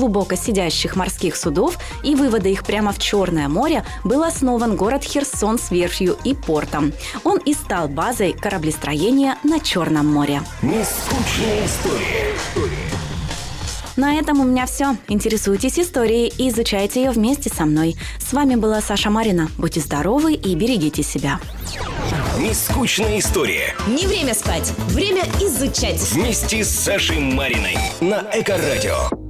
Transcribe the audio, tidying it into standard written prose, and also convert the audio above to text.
глубоко сидящих морских судов и вывода их прямо в Черное море был основан город Херсон с верфью и портом. Он и стал базой кораблестроения на Черном море. Нескучные истории. На этом у меня все. Интересуйтесь историей и изучайте ее вместе со мной. С вами была Саша Марина. Будьте здоровы и берегите себя. Нескучная история. Не время спать, время изучать. Вместе с Сашей Мариной на Эко-радио.